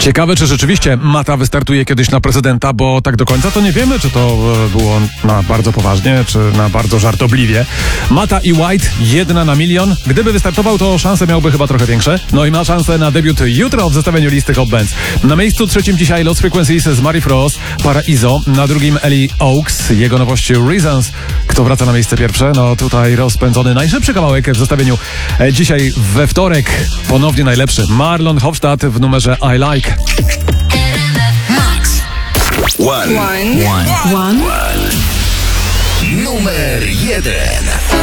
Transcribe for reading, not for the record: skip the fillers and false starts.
Ciekawe, czy rzeczywiście Mata wystartuje kiedyś na prezydenta, bo tak do końca to nie wiemy, czy to było na bardzo poważnie, czy na bardzo żartobliwie. Mata i White, 1 na 1 000 000. Gdyby wystartował, to szanse miałby chyba trochę większe. No i ma szansę na debiut jutro w zestawieniu listy Hot Bands. Na miejscu 3 dzisiaj Lost Frequencies z Mary Frost, Paraiso. Na drugim Ellie Oaks, jego nowości Reasons. Kto wraca na miejsce pierwsze? No tutaj rozpędzony najszybszy kawałek w zestawieniu. Dzisiaj we wtorek ponownie najlepszy Marlon Hofstadt w numerze I Like. Max. One. Numer 1.